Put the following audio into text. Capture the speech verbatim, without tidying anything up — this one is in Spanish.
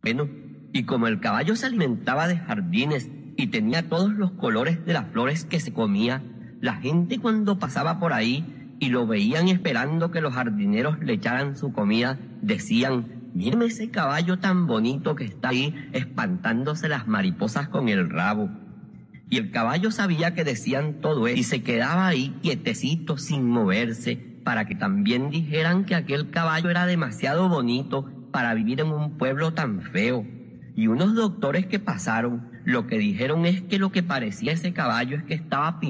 Bueno, y como el caballo se alimentaba de jardines y tenía todos los colores de las flores que se comía, la gente cuando pasaba por ahí y lo veían esperando que los jardineros le echaran su comida, decían: «Mírame ese caballo tan bonito que está ahí espantándose las mariposas con el rabo». Y el caballo sabía que decían todo eso y se quedaba ahí quietecito sin moverse para que también dijeran que aquel caballo era demasiado bonito para vivir en un pueblo tan feo. Y unos doctores que pasaron lo que dijeron es que lo que parecía ese caballo es que estaba